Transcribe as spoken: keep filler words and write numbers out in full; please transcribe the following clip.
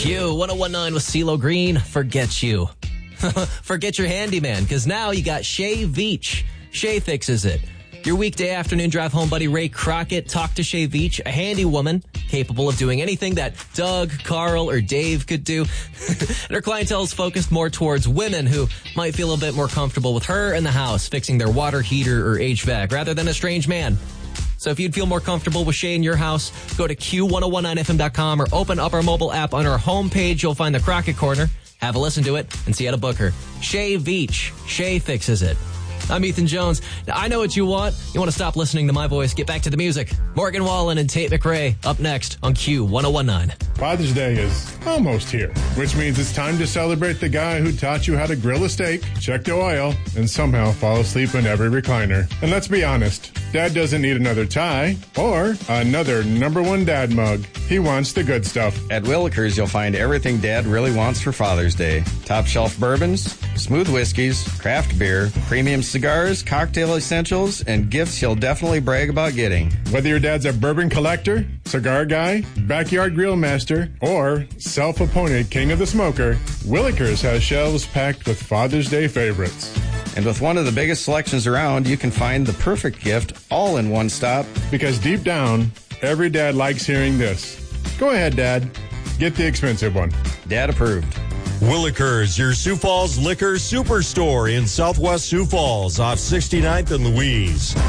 Q one oh one nine with CeeLo Green. Forget you. Forget your handyman, because now you got Shay Veach. Shay fixes it. Your weekday afternoon drive home buddy Ray Crockett talked to Shay Veach, a handy woman capable of doing anything that Doug, Carl, or Dave could do. And her clientele is focused more towards women who might feel a bit more comfortable with her in the house fixing their water heater or H V A C rather than a strange man. So if you'd feel more comfortable with Shay in your house, go to Q ten nineteen F M dot com or open up our mobile app. On our homepage, you'll find the Crockett Corner. Have a listen to it and see how to book her. Shay Veach. Shay fixes it. I'm Ethan Jones. Now, I know what you want. You want to stop listening to my voice. Get back to the music. Morgan Wallen and Tate McRae up next on Q ten nineteen. Father's Day is almost here, which means it's time to celebrate the guy who taught you how to grill a steak, check the oil, and somehow fall asleep in every recliner. And let's be honest, Dad doesn't need another tie or another number one dad mug. He wants the good stuff. At Willikers, you'll find everything Dad really wants for Father's Day. Top shelf bourbons, smooth whiskeys, craft beer, premium cigars, cocktail essentials, and gifts he'll definitely brag about getting. Whether your dad's a bourbon collector, cigar guy, backyard grill master, or self-appointed king of the smoker, Willikers has shelves packed with Father's Day favorites. And with one of the biggest selections around, you can find the perfect gift all in one stop. Because deep down, every dad likes hearing this. Go ahead, Dad. Get the expensive one. Dad approved. Willikers, your Sioux Falls liquor superstore in Southwest Sioux Falls off sixty-ninth and Louise.